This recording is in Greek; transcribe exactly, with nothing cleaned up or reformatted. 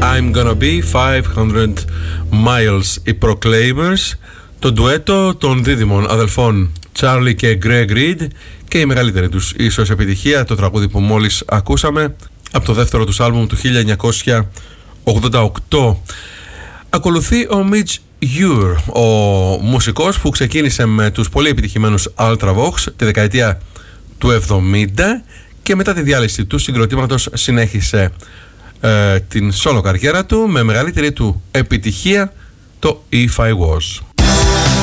I'm Gonna Be five hundred miles, οι Proclaimers, το ντουέτο των δίδυμων αδελφών Charlie και Greg Reed και η μεγαλύτερη τους ίσως επιτυχία, το τραγούδι που μόλις ακούσαμε από το δεύτερο τους άλμπουμ του χίλια εννιακόσια ογδόντα οκτώ. Ακολουθεί ο Midge Ure, ο μουσικός που ξεκίνησε με τους πολύ επιτυχημένους Ultravox τη δεκαετία του εβδομήντα και μετά τη διάλυση του συγκροτήματος συνέχισε ε, την solo καριέρα του με μεγαλύτερη του επιτυχία το If I Was.